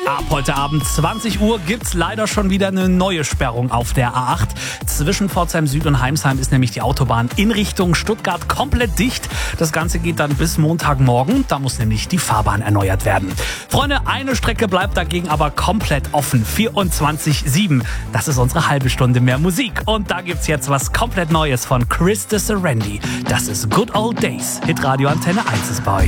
Ab heute Abend 20 Uhr gibt's leider schon wieder eine neue Sperrung auf der A8. Zwischen Pforzheim Süd und Heimsheim ist nämlich die Autobahn in Richtung Stuttgart komplett dicht. Das Ganze geht dann bis Montagmorgen. Da muss nämlich die Fahrbahn erneuert werden. Freunde, eine Strecke bleibt dagegen aber komplett offen. 24/7. Das ist unsere halbe Stunde mehr Musik. Und da gibt's jetzt was komplett Neues von Chris de Serendi. Das ist Good Old Days. Hitradio Antenne 1 ist bei euch.